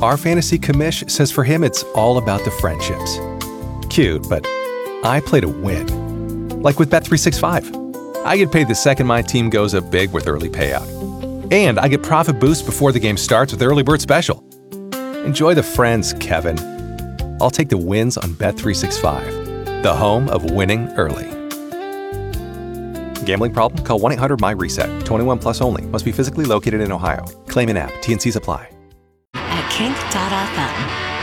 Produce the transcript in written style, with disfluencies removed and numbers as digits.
Our fantasy commish says for him it's all about the friendships. Cute, but I play to win. Like with Bet365. I get paid the second my team goes up big with early payout. And I get profit boost before the game starts with Early Bird Special. Enjoy the friends, Kevin. I'll take the wins on Bet365, the home of winning early. Gambling problem? Call 1-800-MY-RESET. 21 plus only. Must be physically located in Ohio. Claim in app. T&Cs apply. At Kink.FM.